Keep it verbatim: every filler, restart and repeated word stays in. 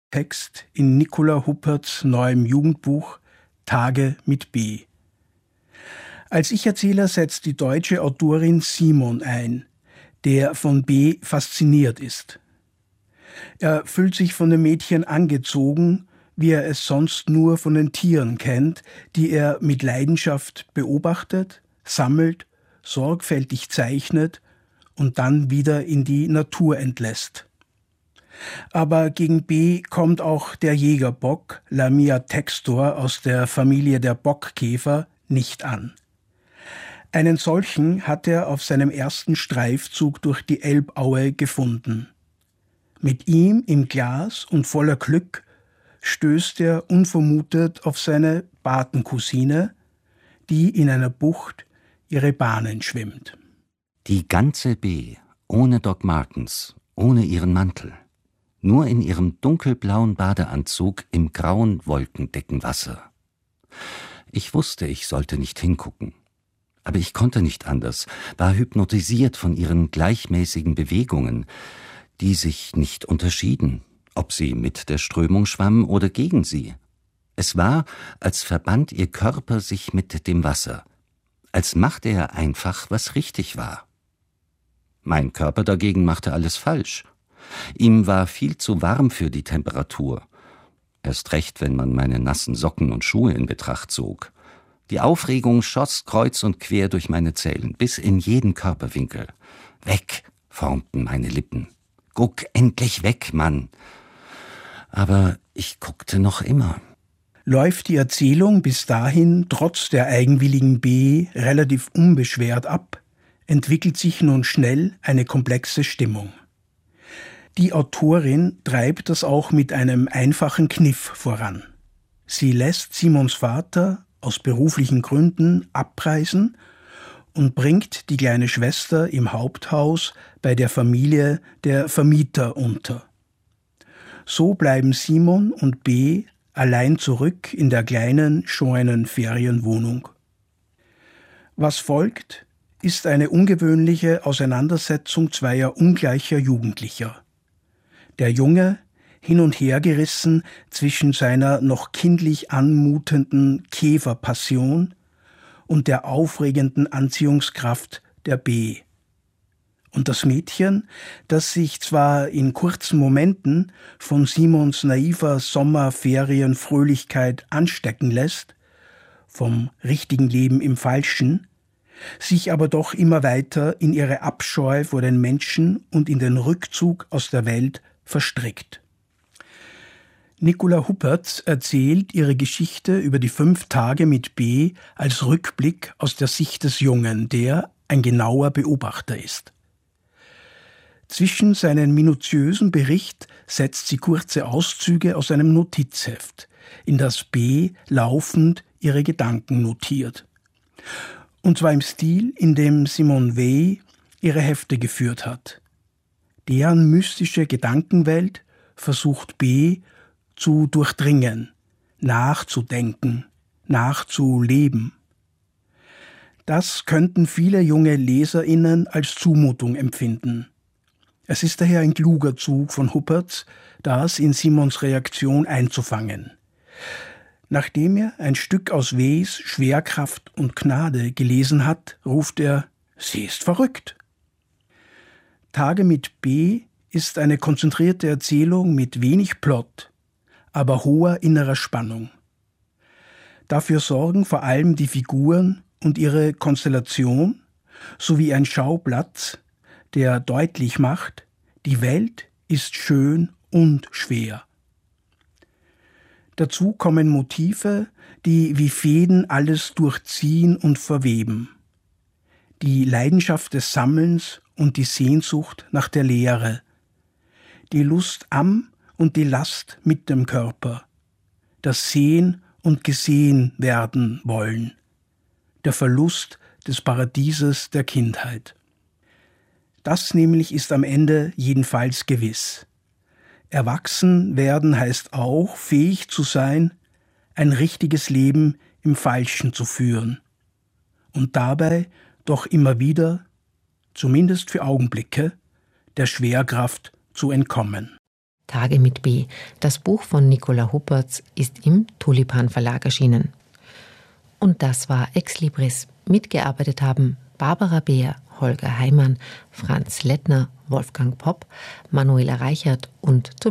Text in Nicola Hupperts neuem Jugendbuch Tage mit B. Als Ich-Erzähler setzt die deutsche Autorin Simon ein, der von B fasziniert ist. Er fühlt sich von dem Mädchen angezogen, wie er es sonst nur von den Tieren kennt, die er mit Leidenschaft beobachtet, sammelt, sorgfältig zeichnet und dann wieder in die Natur entlässt. Aber gegen B kommt auch der Jägerbock, Lamia textor aus der Familie der Bockkäfer, nicht an. Einen solchen hat er auf seinem ersten Streifzug durch die Elbaue gefunden. Mit ihm im Glas und voller Glück stößt er unvermutet auf seine Patencousine, die in einer Bucht ihre Bahnen schwimmt. Die ganze B, ohne Doc Martens, ohne ihren Mantel. Nur in ihrem dunkelblauen Badeanzug im grauen Wolkendeckenwasser. Ich wusste, ich sollte nicht hingucken. Aber ich konnte nicht anders, war hypnotisiert von ihren gleichmäßigen Bewegungen, die sich nicht unterschieden, ob sie mit der Strömung schwamm oder gegen sie. Es war, als verband ihr Körper sich mit dem Wasser, als machte er einfach, was richtig war. Mein Körper dagegen machte alles falsch. Ihm war viel zu warm für die Temperatur. Erst recht, wenn man meine nassen Socken und Schuhe in Betracht zog. Die Aufregung schoss kreuz und quer durch meine Zellen, bis in jeden Körperwinkel. Weg, formten meine Lippen. Guck endlich weg, Mann. Aber ich guckte noch immer. Läuft die Erzählung bis dahin trotz der eigenwilligen B relativ unbeschwert ab, entwickelt sich nun schnell eine komplexe Stimmung. Die Autorin treibt das auch mit einem einfachen Kniff voran. Sie lässt Simons Vater aus beruflichen Gründen abreisen und bringt die kleine Schwester im Haupthaus bei der Familie der Vermieter unter. So bleiben Simon und B allein zurück in der kleinen, scheunen Ferienwohnung. Was folgt, ist eine ungewöhnliche Auseinandersetzung zweier ungleicher Jugendlicher. Der Junge, hin und her gerissen zwischen seiner noch kindlich anmutenden Käferpassion und der aufregenden Anziehungskraft der B. Und das Mädchen, das sich zwar in kurzen Momenten von Simons naiver Sommerferienfröhlichkeit anstecken lässt, vom richtigen Leben im Falschen, sich aber doch immer weiter in ihre Abscheu vor den Menschen und in den Rückzug aus der Welt verstrickt. Nicola Huppert erzählt ihre Geschichte über die fünf Tage mit B als Rückblick aus der Sicht des Jungen, der ein genauer Beobachter ist. Zwischen seinen minutiösen Bericht setzt sie kurze Auszüge aus einem Notizheft, in das B laufend ihre Gedanken notiert. Und zwar im Stil, in dem Simone Weil ihre Hefte geführt hat. Deren mystische Gedankenwelt versucht B zu durchdringen, nachzudenken, nachzuleben. Das könnten viele junge LeserInnen als Zumutung empfinden. Es ist daher ein kluger Zug von Huppertz, das in Simons Reaktion einzufangen. Nachdem er ein Stück aus Weys Schwerkraft und Gnade gelesen hat, ruft er: »Sie ist verrückt!« Tage mit B ist eine konzentrierte Erzählung mit wenig Plot, aber hoher innerer Spannung. Dafür sorgen vor allem die Figuren und ihre Konstellation sowie ein Schauplatz, der deutlich macht, die Welt ist schön und schwer. Dazu kommen Motive, die wie Fäden alles durchziehen und verweben. Die Leidenschaft des Sammelns und die Sehnsucht nach der Leere. Die Lust am und die Last mit dem Körper. Das Sehen und gesehen werden wollen. Der Verlust des Paradieses der Kindheit. Das nämlich ist am Ende jedenfalls gewiss. Erwachsen werden heißt auch, fähig zu sein, ein richtiges Leben im Falschen zu führen und dabei doch immer wieder, zumindest für Augenblicke, der Schwerkraft zu entkommen. Tage mit B. Das Buch von Nicola Huppertz ist im Tulipan Verlag erschienen. Und das war Ex Libris. Mitgearbeitet haben Barbara Beer, Holger Heimann, Franz Lettner, Wolfgang Popp, Manuela Reichert und